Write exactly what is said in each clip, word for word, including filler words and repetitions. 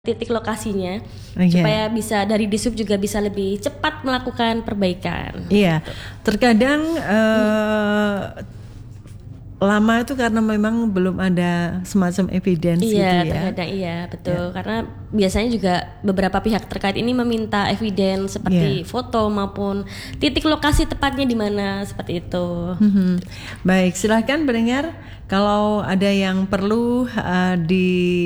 titik lokasinya, oh, yeah. supaya bisa dari Dishub juga bisa lebih cepat melakukan perbaikan. Iya, terkadang uh, hmm. lama itu karena memang belum ada semacam evidence iya, gitu ya. Terkadang iya, betul. Ya. Karena biasanya juga beberapa pihak terkait ini meminta evidence seperti ya. foto maupun titik lokasi tepatnya di mana seperti itu. Hmm. Baik, silahkan pendengar kalau ada yang perlu uh, di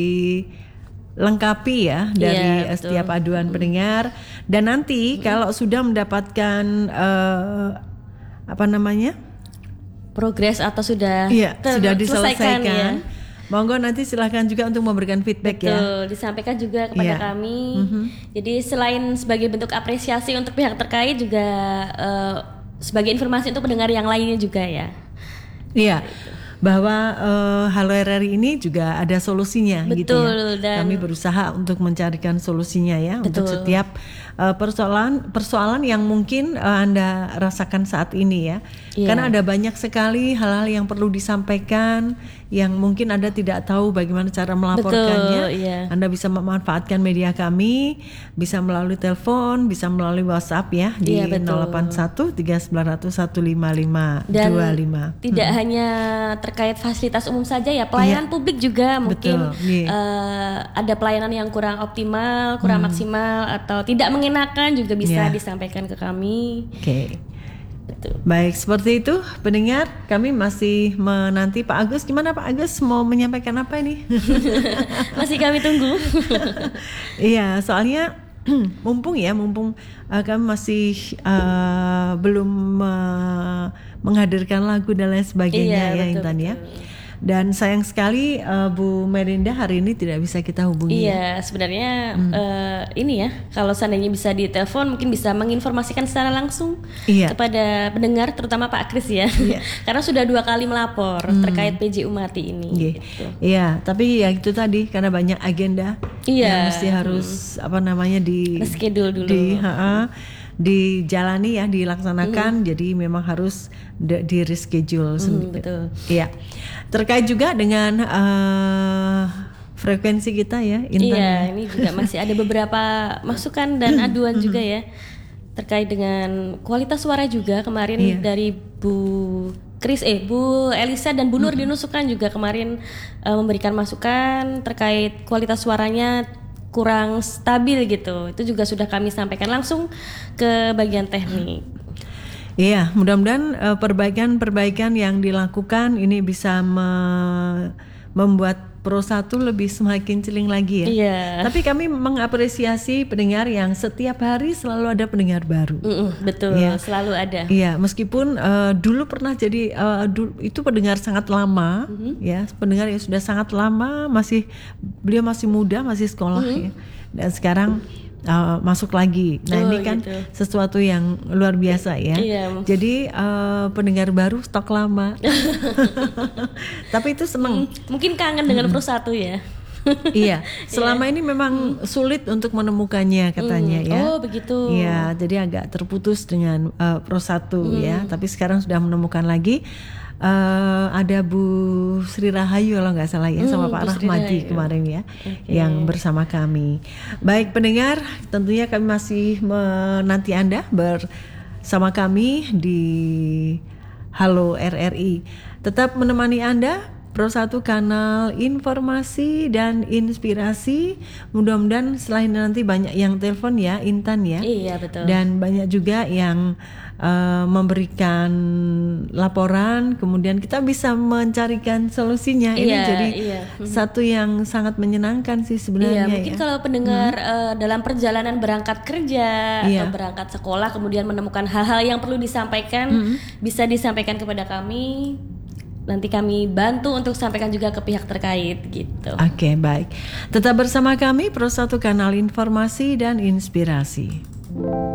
lengkapi ya dari yeah, setiap aduan hmm. pendengar, dan nanti hmm. kalau sudah mendapatkan uh, apa namanya progres atau sudah yeah, ter- sudah diselesaikan, ya. Monggo nanti silahkan juga untuk memberikan feedback. Betul, ya. Disampaikan juga kepada yeah. kami. Mm-hmm. Jadi selain sebagai bentuk apresiasi untuk pihak terkait juga uh, sebagai informasi untuk pendengar yang lainnya juga ya. Iya. Yeah. Bahwa uh, Halo R R I ini juga ada solusinya. Betul, gitu ya. Dan kami berusaha untuk mencarikan solusinya ya. Betul. Untuk setiap uh, persoalan persoalan yang mungkin uh, Anda rasakan saat ini ya. Yeah. Karena ada banyak sekali hal-hal yang perlu disampaikan yang mungkin Anda tidak tahu bagaimana cara melaporkannya. Betul, yeah. Anda bisa memanfaatkan media kami, bisa melalui telepon, bisa melalui WhatsApp ya di yeah, nol delapan satu tiga sembilan nol nol satu lima lima dua lima. Tidak hmm. hanya terkait fasilitas umum saja ya, pelayanan yeah. publik juga mungkin yeah. uh, ada pelayanan yang kurang optimal, kurang hmm. maksimal atau tidak mengenakan juga bisa yeah. disampaikan ke kami. Oke. Okay. Baik, seperti itu pendengar, kami masih menanti Pak Agus. Gimana Pak Agus, mau menyampaikan apa ini? Masih kami tunggu. Iya, soalnya mumpung ya, mumpung uh, kami masih uh, belum uh, menghadirkan lagu dan lain sebagainya. Iya, ya betul, Intan betul. ya. Dan sayang sekali uh, Bu Merinda hari ini tidak bisa kita hubungi. Iya, sebenarnya hmm. uh, ini ya, kalau seandainya bisa ditelepon mungkin bisa menginformasikan secara langsung iya. kepada pendengar, terutama Pak Kris ya. Iya. Karena sudah dua kali melapor hmm. terkait P J U Mati ini. Iya. Gitu. Iya, tapi ya itu tadi karena banyak agenda iya. yang mesti harus hmm. apa namanya di reschedule dulu. Di, ha-ha, dijalani ya, dilaksanakan. Hmm. Jadi memang harus di, di reschedule. Hmm, betul. Iya. Terkait juga dengan uh, frekuensi kita ya, Intan. Iya, ini juga masih ada beberapa masukan dan aduan juga ya terkait dengan kualitas suara juga kemarin iya. dari Bu Kris, eh Bu Elisa dan Bu Nur Dinusukan juga kemarin uh, memberikan masukan terkait kualitas suaranya kurang stabil gitu. Itu juga sudah kami sampaikan langsung ke bagian teknik. Iya, mudah-mudahan uh, perbaikan-perbaikan yang dilakukan ini bisa me- membuat Pro satu lebih semakin celing lagi ya. Iya. Tapi kami mengapresiasi pendengar yang setiap hari selalu ada pendengar baru. Mm-mm, betul, ya. Selalu ada. Iya, meskipun uh, dulu pernah jadi uh, dulu, itu pendengar sangat lama, mm-hmm. ya, pendengar yang sudah sangat lama, masih beliau masih muda, masih sekolah mm-hmm. ya. Dan sekarang Uh, masuk lagi. Nah oh, ini kan gitu. Sesuatu yang luar biasa ya. Iya. Jadi uh, pendengar baru stok lama. Tapi itu seneng. Hmm, mungkin kangen dengan Pro satu ya. Iya. Selama yeah. ini memang hmm. sulit untuk menemukannya katanya hmm. ya. Oh begitu. Iya. Jadi agak terputus dengan uh, Pro satu hmm. ya. Tapi sekarang sudah menemukan lagi. Uh, ada Bu Sri Rahayu kalau nggak salah ya hmm, sama Pak Bu Rahmadi kemarin ya okay. yang bersama kami. Baik pendengar, tentunya kami masih menanti Anda bersama kami di Halo R R I. Tetap menemani Anda. Pro satu kanal informasi dan inspirasi. Mudah-mudahan selain nanti banyak yang telepon ya Intan ya. Iya betul. Dan banyak juga yang uh, memberikan laporan. Kemudian kita bisa mencarikan solusinya. Ini iya, jadi iya. satu yang sangat menyenangkan sih sebenarnya. Iya, mungkin ya. kalau pendengar hmm. uh, dalam perjalanan berangkat kerja iya. atau berangkat sekolah kemudian menemukan hal-hal yang perlu disampaikan, hmm. bisa disampaikan kepada kami. Nanti kami bantu untuk sampaikan juga ke pihak terkait gitu. Oke, okay, baik. Tetap bersama kami Pro satu kanal informasi dan inspirasi.